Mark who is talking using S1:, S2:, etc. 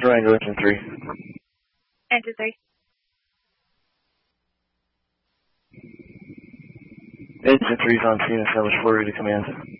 S1: Durango, Engine 3.
S2: Engine 3.
S1: Engine 3's on scene, establish Florida command.